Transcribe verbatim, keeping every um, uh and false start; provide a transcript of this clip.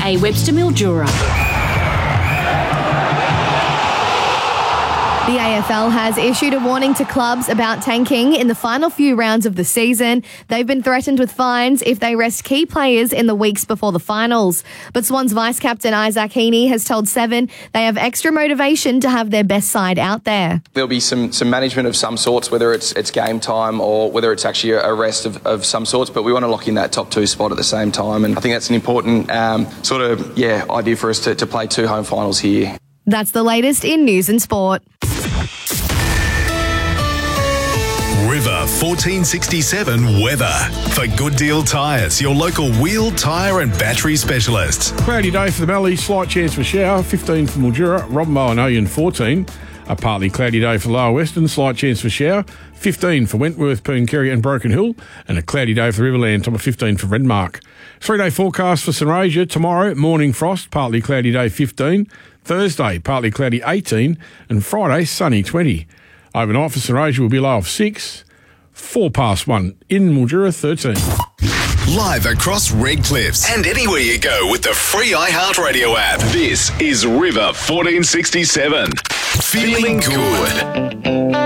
A Webster Mildura. The A F L has issued a warning to clubs about tanking in the final few rounds of the season. They've been threatened with fines if they rest key players in the weeks before the finals. But Swans vice-captain Isaac Heaney has told Seven they have extra motivation to have their best side out there. There'll be some, some management of some sorts, whether it's it's game time or whether it's actually a rest of, of some sorts, but we want to lock in that top two spot at the same time. And I think that's an important um, sort of, yeah, idea for us to, to play two home finals here. That's the latest in news and sport. River fourteen sixty-seven weather. For Good Deal Tyres, your local wheel, tyre and battery specialists. Cloudy day for the Mallee, slight chance for shower, fifteen for Mildura, Robinbo and Oyen fourteen. A partly cloudy day for Lower Western, slight chance for shower, fifteen for Wentworth, Pooncaria and Broken Hill, and a cloudy day for Riverland, top of fifteen for Redmark. Three-day forecast for St Asia, tomorrow, morning frost, partly cloudy day fifteen, Thursday, partly cloudy eighteen, and Friday, sunny twenty. Overnight for St Asia will be low of six, four past one in Mildura, thirteen. Live across Red Cliffs and anywhere you go with the free iHeartRadio app. This is River fourteen sixty-seven. Feeling good.